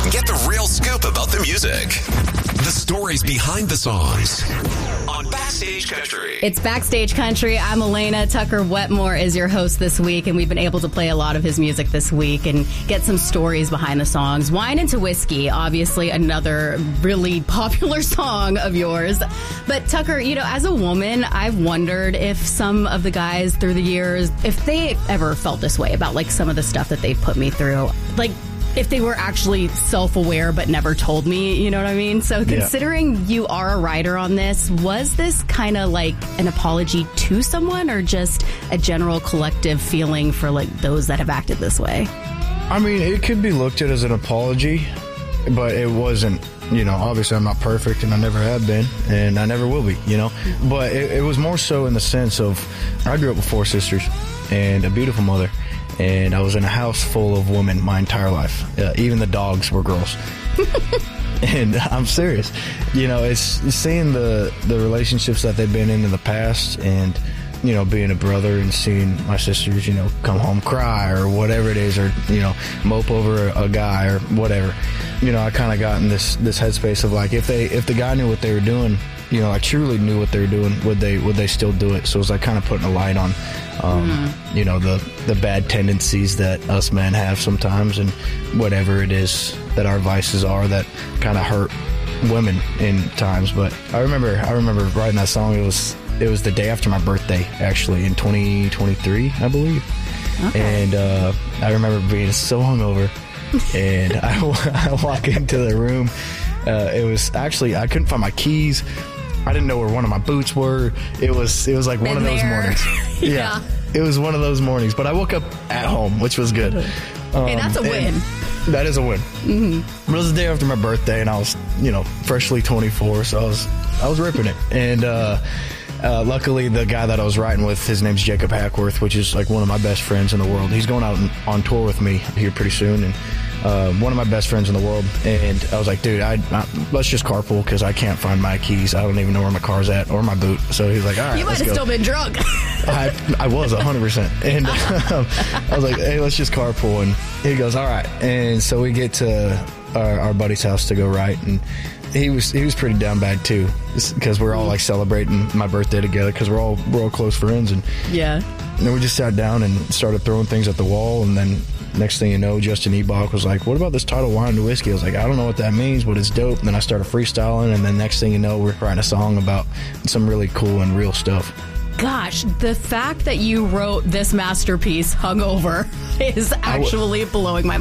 Get the real scoop about the music. The stories behind the songs on Backstage Country. It's Backstage Country. I'm Elena. Tucker Wetmore is your host this week, and we've been able to play a lot of his music this week and get some stories behind the songs. Wine into Whiskey, obviously another really popular song of yours. But Tucker, you know, as a woman, I've wondered if some of the guys through the years, if they ever felt this way about like some of the stuff that they've put me through. Like, if they were actually self-aware but never told me, you know what I mean? So considering you are a writer on this, was this kind of like an apology to someone or just a general collective feeling for like those that have acted this way? I mean, it could be looked at as an apology, but it wasn't. You know, obviously I'm not perfect and I never have been and I never will be, you know. But it was more so in the sense of I grew up with 4 sisters and a beautiful mother. And I was in a house full of women my entire life. Even the dogs were girls. And I'm serious. You know, it's seeing the relationships that they've been in the past and, you know, being a brother and seeing my sisters, you know, come home cry or whatever it is or, you know, mope over a guy or whatever. You know, I kind of got in this headspace of like if the guy knew what they were doing, you know, I truly knew what they were doing, would they still do it? So it was like kind of putting a light on, you know, the bad tendencies that us men have sometimes and whatever it is that our vices are that kind of hurt women in times. But I remember writing that song. It was the day after my birthday, actually, in 2023, I believe. Okay. And I remember being so hungover, and I walk into the room. It was actually, I couldn't find my keys. I didn't know where one of my boots were. It was like one of those mornings. Yeah. It was one of those mornings. But I woke up at home, which was good. Hey, that's a win. That is a win. Mm-hmm. But it was the day after my birthday, and I was, you know, freshly 24, so I was ripping it. And luckily, the guy that I was writing with, his name's Jacob Hackworth, which is like one of my best friends in the world. He's going out on tour with me here pretty soon, and one of my best friends in the world. And I was like, dude, let's just carpool because I can't find my keys. I don't even know where my car's at or my boot. So he's like, all right, you might have still been drunk. I was 100%. And I was like, hey, let's just carpool. And he goes, all right. And so we get to our buddy's house to go write, and he was pretty down bad too, because we're all like celebrating my birthday together because we're all close friends. And then we just sat down and started throwing things at the wall. And then next thing you know, Justin Ebach was like, what about this title, Wine into Whiskey? I was like, I don't know what that means, but it's dope. And then I started freestyling, and then next thing you know, we're writing a song about some really cool and real stuff. Gosh, the fact that you wrote this masterpiece hungover is actually blowing my mind.